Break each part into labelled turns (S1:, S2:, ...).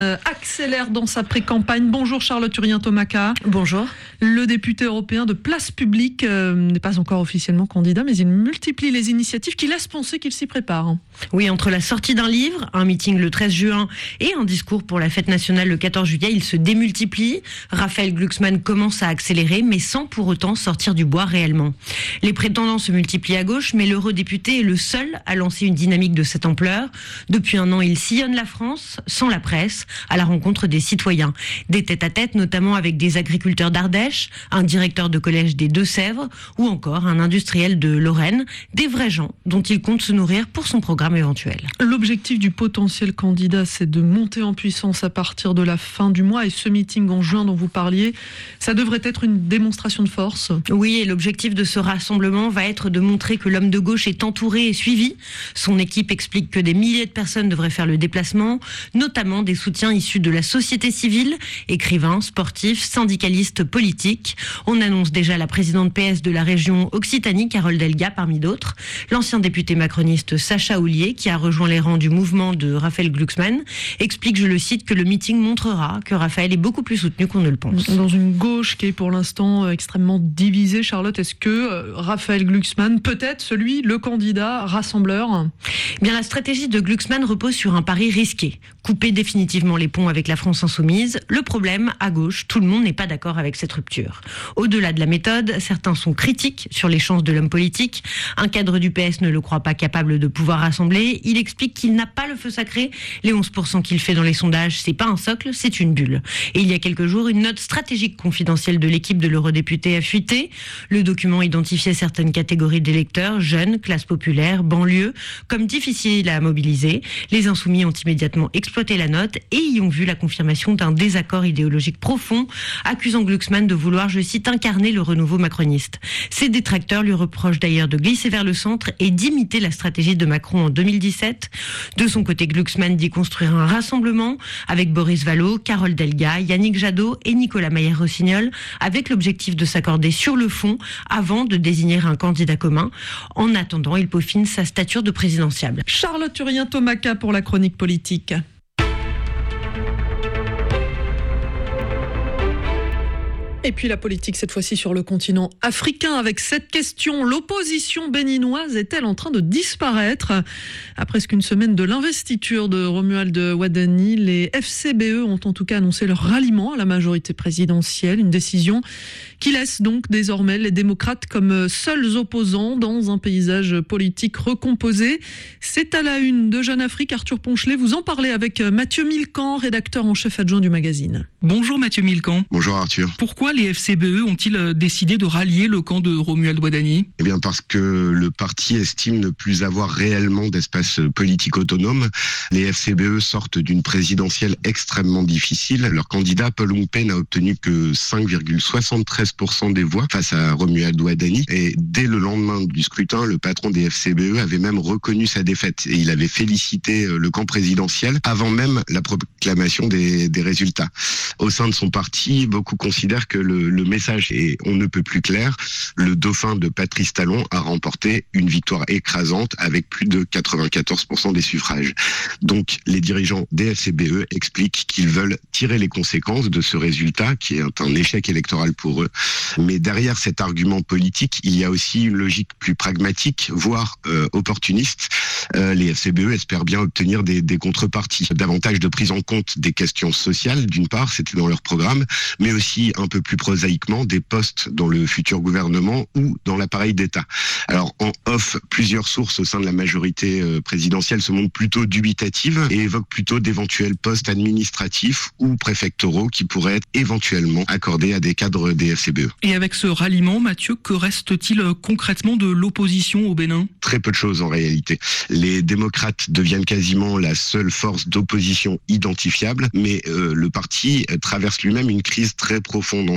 S1: Accélère dans sa pré-campagne. Bonjour Charlotte Urien-Tomaka.
S2: Bonjour.
S1: Le député européen de Place Publique n'est pas encore officiellement candidat, mais il multiplie les initiatives qui laissent penser qu'il s'y prépare.
S2: Oui, entre la sortie d'un livre, un meeting le 13 juin et un discours pour la fête nationale le 14 juillet, il se démultiplie. Raphaël Glucksmann commence à accélérer, mais sans pour autant sortir du bois réellement. Les prétendants se multiplient à gauche, mais l'eurodéputé est le seul à lancer une dynamique de cette ampleur. Depuis un an, il sillonne la France, sans la presse, à la rencontre des citoyens. Des tête-à-tête, notamment avec des agriculteurs d'Ardèche, un directeur de collège des Deux-Sèvres ou encore un industriel de Lorraine. Des vrais gens dont il compte se nourrir pour son programme éventuel.
S1: L'objectif du potentiel candidat, c'est de monter en puissance à partir de la fin du mois. Et ce meeting en juin dont vous parliez, ça devrait être une démonstration de force.
S2: Oui, et l'objectif de ce rassemblement va être de montrer que l'homme de gauche est entouré et suivi. Son équipe explique que des milliers de personnes devraient faire le déplacement, notamment des soutiens issus de la société civile, écrivains, sportifs, syndicalistes, politiques. On annonce déjà la présidente PS de la région Occitanie, Carole Delga, parmi d'autres. L'ancien député macroniste Sacha Houlié, qui a rejoint les rangs du mouvement de Raphaël Glucksmann, explique, je le cite, que le meeting montrera que Raphaël est beaucoup plus soutenu qu'on ne le pense.
S1: Dans une gauche qui est pour l'instant extrêmement divisée, Charlotte, est-ce que Raphaël Glucksmann peut être le candidat rassembleur ?
S2: Bien, la stratégie de Glucksmann repose sur un pari risqué. Couper définitivement les ponts avec la France insoumise. Le problème, à gauche, tout le monde n'est pas d'accord avec cette rupture. Au-delà de la méthode, certains sont critiques sur les chances de l'homme politique. Un cadre du PS ne le croit pas capable de pouvoir rassembler. Il explique qu'il n'a pas le feu sacré. Les 11% qu'il fait dans les sondages, c'est pas un socle, c'est une bulle. Et il y a quelques jours, une note stratégique confidentielle de l'équipe de l'eurodéputé a fuité. Le document identifiait certaines catégories d'électeurs, jeunes, classe populaire, banlieue, comme difficiles à mobiliser. Les insoumis ont immédiatement exploité la note et y ont vu la confirmation d'un désaccord idéologique profond, accusant Glucksmann de vouloir, je cite, incarner le renouveau macroniste. Ses détracteurs lui reprochent d'ailleurs de glisser vers le centre et d'imiter la stratégie de Macron en 2017. De son côté, Glucksmann dit construire un rassemblement avec Boris Vallaud, Carole Delga, Yannick Jadot et Nicolas Mayer-Rossignol, avec l'objectif de s'accorder sur le fond avant de désigner un candidat commun. En attendant, il peaufine sa stature de présidentiable.
S1: Charlotte Urien-Tomaka pour la chronique politique. Et puis la politique, cette fois-ci sur le continent africain, avec cette question. L'opposition béninoise est-elle en train de disparaître ? À presque une semaine de l'investiture de Romuald Wadani, les FCBE ont en tout cas annoncé leur ralliement à la majorité présidentielle. Une décision qui laisse donc désormais les démocrates comme seuls opposants dans un paysage politique recomposé. C'est à la une de Jeune Afrique. Arthur Ponchelet, vous en parlez avec Mathieu Milcan, rédacteur en chef adjoint du magazine.
S3: Bonjour Mathieu Milcan.
S4: Bonjour Arthur.
S3: Pourquoi les FCBE ont-ils décidé de rallier le camp de Romuald Wadani ?
S4: Eh bien parce que le parti estime ne plus avoir réellement d'espace politique autonome. Les FCBE sortent d'une présidentielle extrêmement difficile. Leur candidat Paul Oumpe n'a obtenu que 5,73% des voix face à Romuald Wadani. Et dès le lendemain du scrutin, le patron des FCBE avait même reconnu sa défaite. Et il avait félicité le camp présidentiel avant même la proclamation des résultats. Au sein de son parti, beaucoup considèrent que le message est on ne peut plus clair. Le dauphin de Patrice Talon a remporté une victoire écrasante avec plus de 94% des suffrages. Donc les dirigeants des FCBE expliquent qu'ils veulent tirer les conséquences de ce résultat qui est un échec électoral pour eux. Mais derrière cet argument politique, il y a aussi une logique plus pragmatique, voire opportuniste. Les FCBE espèrent bien obtenir des contreparties. Davantage de prise en compte des questions sociales, d'une part, c'était dans leur programme, mais aussi un peu plus prosaïquement des postes dans le futur gouvernement ou dans l'appareil d'État. Alors en off, plusieurs sources au sein de la majorité présidentielle se montrent plutôt dubitatives et évoquent plutôt d'éventuels postes administratifs ou préfectoraux qui pourraient être éventuellement accordés à des cadres des FCBE.
S3: Et avec ce ralliement, Mathieu, que reste-t-il concrètement de l'opposition au Bénin ?
S4: Très peu de choses en réalité. Les démocrates deviennent quasiment la seule force d'opposition identifiable, mais le parti traverse lui-même une crise très profonde en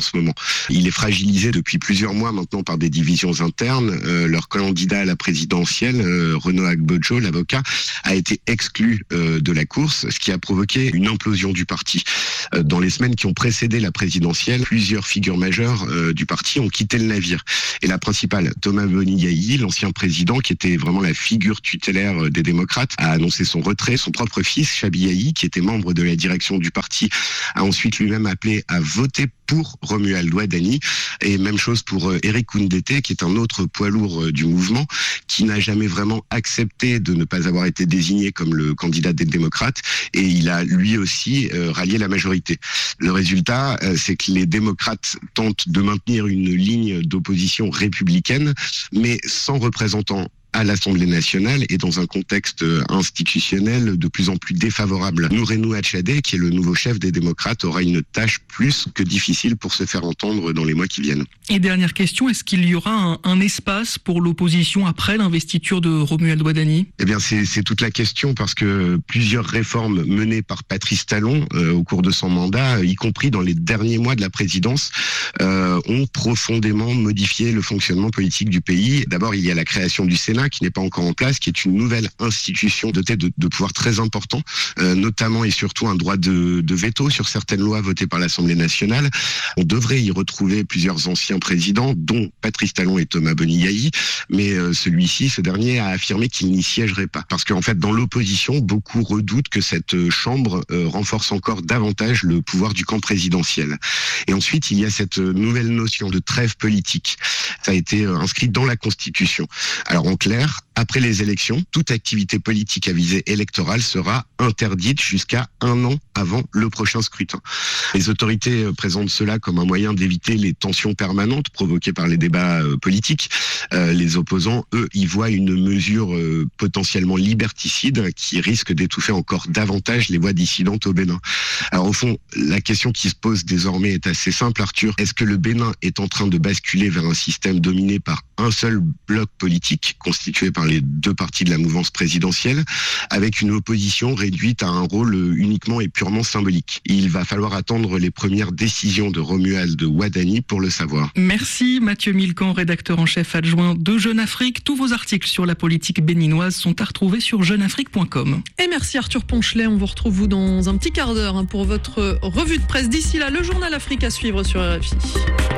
S4: ce moment. Il est fragilisé depuis plusieurs mois maintenant par des divisions internes. Leur candidat à la présidentielle, Renaud Agbojo, l'avocat, a été exclu de la course, ce qui a provoqué une implosion du parti. Dans les semaines qui ont précédé la présidentielle, plusieurs figures majeures du parti ont quitté le navire. Et la principale, Thomas Boni-Yayi, l'ancien président, qui était vraiment la figure tutélaire des démocrates, a annoncé son retrait. Son propre fils, Chabi Yayi, qui était membre de la direction du parti, a ensuite lui-même appelé à voter pour Romuald Wadhani. Et même chose pour Éric Koundété, qui est un autre poids lourd du mouvement, qui n'a jamais vraiment accepté de ne pas avoir été désigné comme le candidat des démocrates. Et il a lui aussi rallié la majorité. Le résultat, c'est que les démocrates tentent de maintenir une ligne d'opposition républicaine, mais sans représentant à l'Assemblée nationale et dans un contexte institutionnel de plus en plus défavorable. Noureno Achadé, qui est le nouveau chef des démocrates, aura une tâche plus que difficile pour se faire entendre dans les mois qui viennent.
S3: Et dernière question, est-ce qu'il y aura un espace pour l'opposition après l'investiture de Romuald Wadhani ?
S4: Eh bien, c'est toute la question, parce que plusieurs réformes menées par Patrice Talon au cours de son mandat, y compris dans les derniers mois de la présidence, ont profondément modifié le fonctionnement politique du pays. D'abord, il y a la création du Sénat, qui n'est pas encore en place, qui est une nouvelle institution dotée de pouvoirs très importants, notamment et surtout un droit de veto sur certaines lois votées par l'Assemblée nationale. On devrait y retrouver plusieurs anciens présidents, dont Patrice Talon et Thomas Boni-Yayi, mais ce dernier a affirmé qu'il n'y siégerait pas. Parce qu'en fait, dans l'opposition, beaucoup redoutent que cette chambre renforce encore davantage le pouvoir du camp présidentiel. Et ensuite, il y a cette nouvelle notion de trêve politique. Ça a été inscrit dans la Constitution. Alors, en clair, après les élections, toute activité politique à visée électorale sera interdite jusqu'à 1 an avant le prochain scrutin. Les autorités présentent cela comme un moyen d'éviter les tensions permanentes provoquées par les débats politiques. Les opposants, eux, y voient une mesure potentiellement liberticide qui risque d'étouffer encore davantage les voix dissidentes au Bénin. Alors au fond, la question qui se pose désormais est assez simple, Arthur. Est-ce que le Bénin est en train de basculer vers un système dominé par un seul bloc politique, constitué par les deux partis de la mouvance présidentielle, avec une opposition réduite à un rôle uniquement et purement symbolique? Il va falloir attendre les premières décisions de Romuald Wadhani pour le savoir.
S3: Merci Mathieu Milcan, rédacteur en chef adjoint de Jeune Afrique. Tous vos articles sur la politique béninoise sont à retrouver sur jeuneafrique.com.
S1: Et merci Arthur Ponchelet, on vous retrouve dans un petit quart d'heure pour votre revue de presse. D'ici là, le journal Afrique à suivre sur RFI.